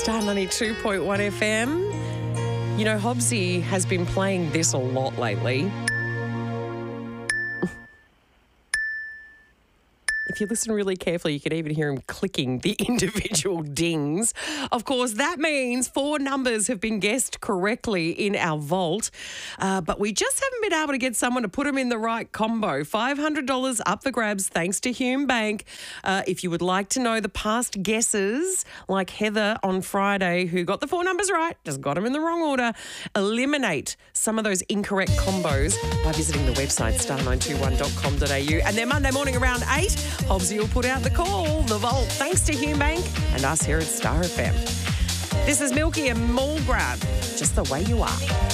Star 92.1 FM. You know, Hobbsy has been playing this a lot lately. If you listen really carefully, you can even hear him clicking the individual dings. Of course, that means 4 numbers have been guessed correctly in our vault, but we just haven't been able to get someone to put them in the right combo. $500 up for grabs thanks to Hume Bank. If you would like to know the past guesses, like Heather on Friday, who got the 4 numbers right, just got them in the wrong order, eliminate some of those incorrect combos by visiting the website star921.com.au. And then Monday morning around 8, Hobbsy will put out the call, the vault, thanks to Hume Bank and us here at Star FM. This is Milky and Mall Grab, just the way you are.